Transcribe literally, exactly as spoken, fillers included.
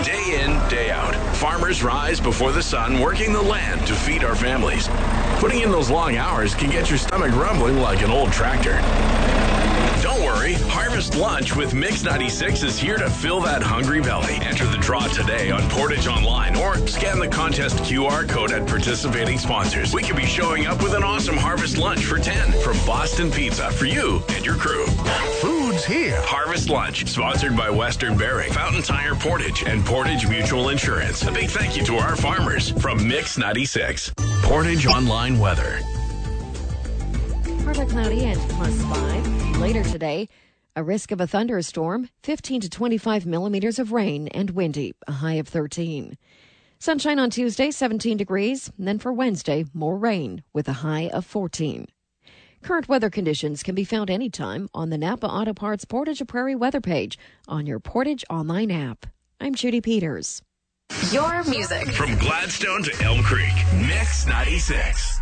Day in, day out, farmers rise before the sun, working the land to feed our families. Putting in those long hours can get your stomach rumbling like an old tractor. Don't worry, Harvest Lunch with Mix ninety-six is here to fill that hungry belly. Enter the draw today on Portage Online or scan the contest Q R code at participating sponsors. We could be showing up with an awesome Harvest Lunch for ten from Boston Pizza for you and your crew. Food's here. Harvest Lunch, sponsored by Western Bearing, Fountain Tire Portage, and Portage Mutual Insurance. A big thank you to our farmers from Mix ninety-six. Portage Online weather. Partly cloudy and plus five. Later today, a risk of a thunderstorm, fifteen to twenty-five millimeters of rain and windy, a high of thirteen. Sunshine on Tuesday, seventeen degrees. And then for Wednesday, more rain with a high of fourteen. Current weather conditions can be found anytime on the Napa Auto Parts Portage Prairie weather page on your Portage Online app. I'm Judy Peters. Your music. From Gladstone to Elm Creek, Mix ninety-six.